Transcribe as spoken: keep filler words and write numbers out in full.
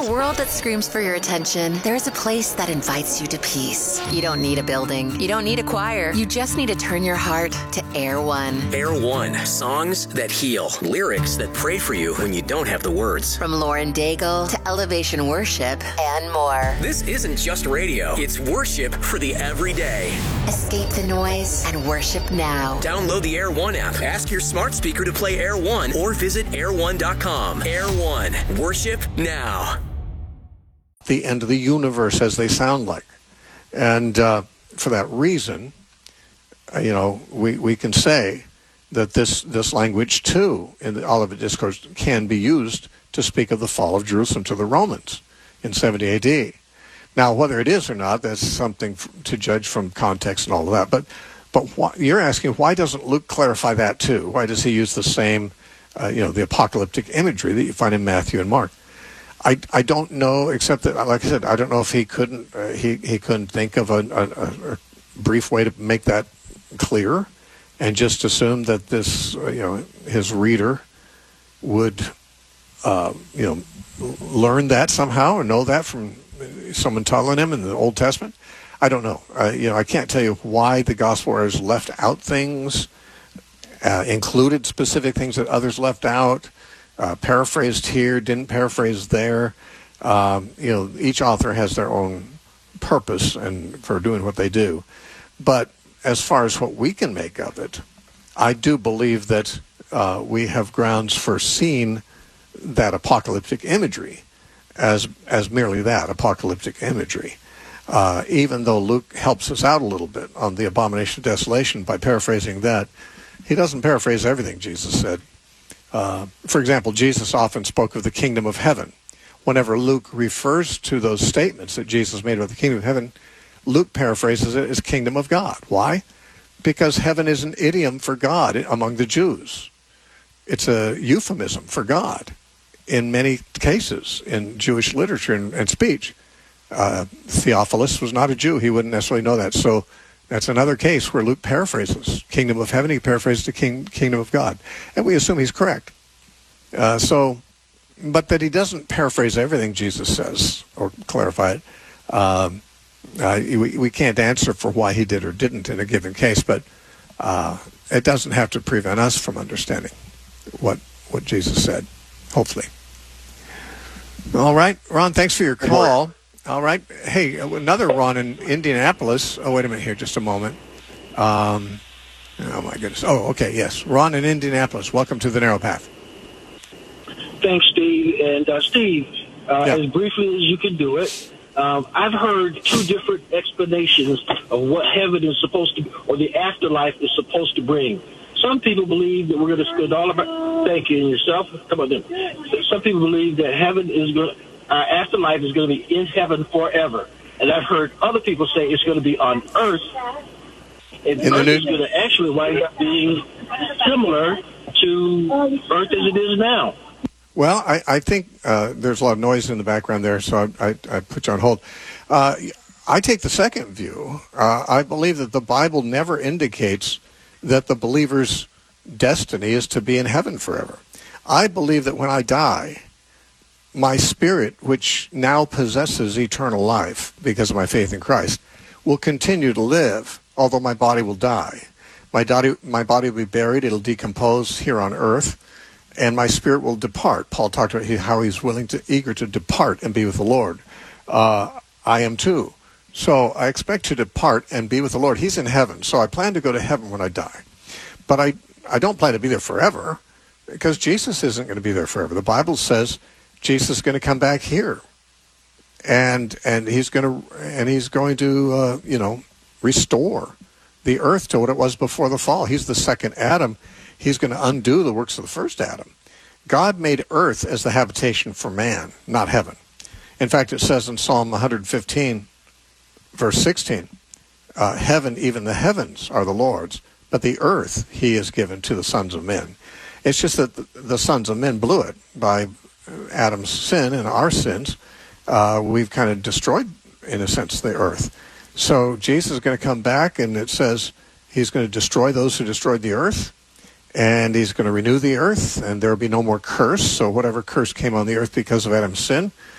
a world that screams for your attention, there's a place that invites you to peace. You don't need a building. You don't need a choir. You just need to turn your heart to Air One. Air One. Songs that heal. Lyrics that pray for you when you don't have the words. From Lauren Daigle to Elevation Worship and more. This isn't just radio. It's worship for the everyday. Escape the noise and worship now. Download the Air One app. Ask your smart speaker to play Air One or visit air one dot com. Air One. Worship now. The end of the universe, as they sound like. And uh, for that reason, uh, you know, we, we can say that this, this language, too, in the Olivet Discourse, can be used to speak of the fall of Jerusalem to the Romans in seventy A D. Now, whether it is or not, that's something f- to judge from context and all of that. But but wh- you're asking, why doesn't Luke clarify that, too? Why does he use the same, uh, you know, the apocalyptic imagery that you find in Matthew and Mark? I, I don't know, except that, like I said, I don't know if he couldn't uh, he he couldn't think of a, a, a brief way to make that clear, and just assume that this uh, you know his reader would uh, you know learn that somehow or know that from someone telling him in the Old Testament. I don't know. Uh, you know, I can't tell you why the gospel writers left out things, uh, included specific things that others left out. Uh, paraphrased here, didn't paraphrase there. Um, you know, each author has their own purpose and for doing what they do. But as far as what we can make of it, I do believe that uh, we have grounds for seeing that apocalyptic imagery as as merely that, apocalyptic imagery. Uh, even though Luke helps us out a little bit on the abomination of desolation by paraphrasing that, he doesn't paraphrase everything Jesus said. Uh, for example, Jesus often spoke of the kingdom of heaven. Whenever Luke refers to those statements that Jesus made about the kingdom of heaven, Luke paraphrases it as kingdom of God. Why? Because heaven is an idiom for God among the Jews. It's a euphemism for God in many cases in Jewish literature and, and speech. Uh, Theophilus was not a Jew. He wouldn't necessarily know that. So that's another case where Luke paraphrases kingdom of heaven. He paraphrases the king, kingdom of God. And we assume he's correct. Uh, so, but that he doesn't paraphrase everything Jesus says or clarify it. Um, uh, we, we can't answer for why he did or didn't in a given case, but uh, it doesn't have to prevent us from understanding what, what Jesus said, hopefully. All right, Ron, thanks for your call. All right. Hey, another Ron in Indianapolis. Oh, wait a minute here, just a moment. Um, oh, my goodness. Oh, okay, yes. Ron in Indianapolis. Welcome to the Narrow Path. Thanks, Steve. And, uh, Steve, uh, yeah. as briefly as you can do it, um, I've heard two different explanations of what heaven is supposed to, or the afterlife is supposed to bring. Some people believe that we're going to spend all of our, thank you, and yourself. Come on, then. Some people believe that heaven is going to, our afterlife is going to be in heaven forever. And I've heard other people say it's going to be on earth. And in earth new- is going to actually wind up being similar to earth as it is now. Well, I, I think uh, there's a lot of noise in the background there, so I, I, I put you on hold. Uh, I take the second view. Uh, I believe that the Bible never indicates that the believer's destiny is to be in heaven forever. I believe that when I die, my spirit, which now possesses eternal life because of my faith in Christ, will continue to live, although my body will die. My body, my body will be buried. It'll decompose here on earth, and my spirit will depart. Paul talked about how he's willing to, eager to depart and be with the Lord. Uh, I am too. So I expect to depart and be with the Lord. He's in heaven, so I plan to go to heaven when I die. But I, I don't plan to be there forever, because Jesus isn't going to be there forever. The Bible says Jesus is going to come back here, and and he's going to and he's going to uh, you know restore the earth to what it was before the fall. He's the second Adam. He's going to undo the works of the first Adam. God made earth as the habitation for man, not heaven. In fact, it says in Psalm one fifteen, verse sixteen, uh, heaven, even the heavens, are the Lord's, but the earth he has given to the sons of men. It's just that the, the sons of men blew it by Adam's sin and our sins. Uh, we've kind of destroyed, in a sense, the earth. So Jesus is going to come back, and it says he's going to destroy those who destroyed the earth, and he's going to renew the earth, and there will be no more curse. So whatever curse came on the earth because of Adam's sin